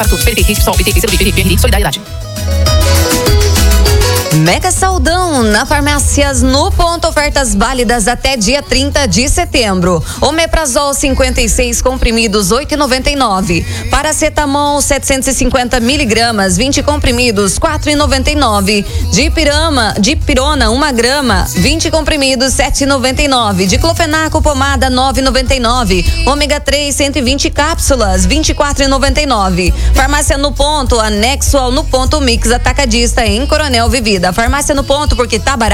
Para todos. PDT, PSOL, PT, CDB, PRD, Solidariedade. Mega Saldão na Farmácias no Ponto, ofertas válidas até dia 30 de setembro. Omeprazol 56 comprimidos 8,99. Paracetamol 750 miligramas 20 comprimidos 4,99. Dipirona 1 grama 20 comprimidos 7,99. Diclofenaco pomada 9,99. Ômega 3 120 cápsulas 24,99. Farmácia no Ponto, anexo ao No Ponto Mix Atacadista em Coronel Vivida. Farmácia no Ponto, porque tá barato.